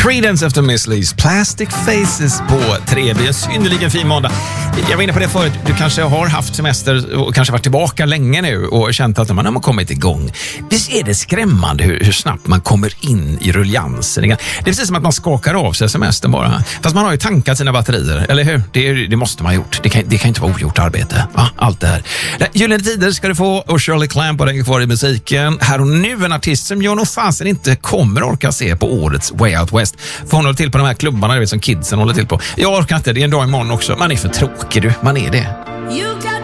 Creedence efter Miss Li's Plastic Faces på 3B. En synnerligen fin måndag. Jag var inne på det förut. Du kanske har haft semester och kanske varit tillbaka länge nu och känt att man har kommit igång. Visst är det skrämmande hur snabbt man kommer in i ruljansen. Det är precis som att man skakar av sig semestern bara. Fast man har ju tankat sina batterier, eller hur? Det måste man ha gjort. Det kan inte vara ogjort arbete. Va? Allt det här. Gyllene tider ska du få och Shirley Clamp och den är kvar i musiken. Här och nu en artist som jag nog fasen inte kommer orka se på årets Way Out West. För hon håller till på de här klubbarna som kidsen håller till på. Jag orkar inte, det är en dag imorgon också. Man är för tråkig du, man är det.